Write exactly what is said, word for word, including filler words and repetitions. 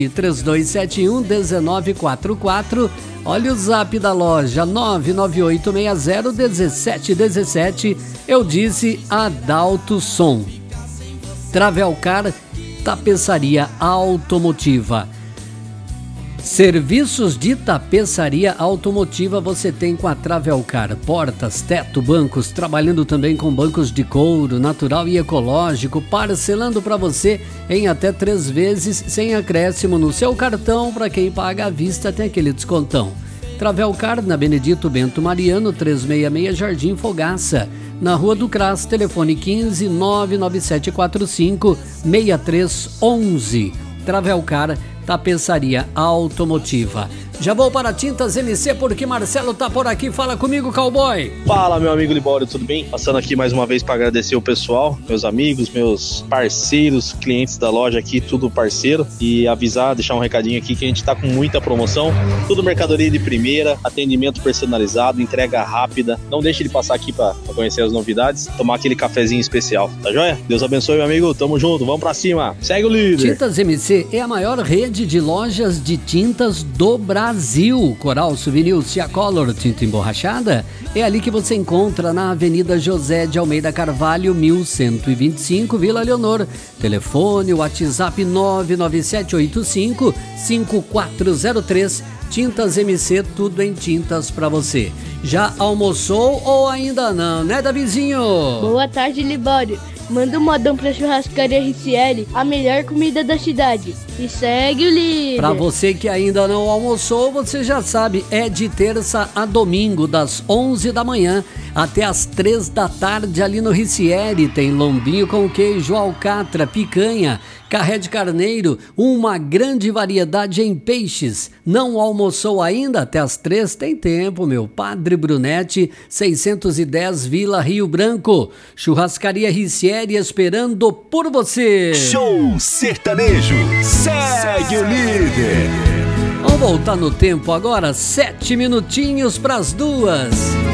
três dois sete um um nove quatro quatro. Olha o zap da loja nove nove oito seis zero um sete um sete. Eu disse Adalto Som. Travelcar, tapeçaria automotiva. Serviços de tapeçaria automotiva você tem com a Travelcar. Portas, teto, bancos, trabalhando também com bancos de couro, natural e ecológico, parcelando para você em até três vezes, sem acréscimo no seu cartão. Para quem paga à vista tem aquele descontão. Travelcar na Benedito Bento Mariano, trezentos e sessenta e seis, Jardim Fogaça. Na Rua do Cras, telefone quinze nove nove sete quatro cinco seis três um um. Travelcar, tapeçaria automotiva. Já vou para Tintas M C porque Marcelo tá por aqui. Fala comigo, cowboy. Fala, meu amigo Libório, tudo bem? Passando aqui mais uma vez para agradecer o pessoal, meus amigos, meus parceiros, clientes da loja aqui, tudo parceiro. E avisar, deixar um recadinho aqui que a gente tá com muita promoção. Tudo mercadoria de primeira, atendimento personalizado, entrega rápida. Não deixe de passar aqui para conhecer as novidades, tomar aquele cafezinho especial, tá joia? Deus abençoe, meu amigo, tamo junto, vamos pra cima. Segue o líder. Tintas M C é a maior rede de lojas de tintas do Brasil. Brasil, Coral, Souvenir, Ciacolor, tinta emborrachada, é ali que você encontra na Avenida José de Almeida Carvalho, mil cento e vinte e cinco, Vila Leonor. Telefone, WhatsApp nove nove sete oito cinco cinco quatro zero três. Tintas M C, tudo em tintas pra você. Já almoçou ou ainda não, né, Davizinho? Boa tarde, Libório. Manda um modão pra Churrascaria Ricieri, a melhor comida da cidade. E segue o líder. Pra você que ainda não almoçou, você já sabe, é de terça a domingo, das onze da manhã até as três da tarde ali no Ricieri. Tem lombinho com queijo, alcatra, picanha, carré de carneiro, uma grande variedade em peixes. Não almoçou ainda? Até as três tem tempo, meu. Padre Brunetti, seiscentos e dez, Vila Rio Branco. Churrascaria Ricieri esperando por você. Show sertanejo, segue o líder. Vamos voltar no tempo agora, sete minutinhos pras duas.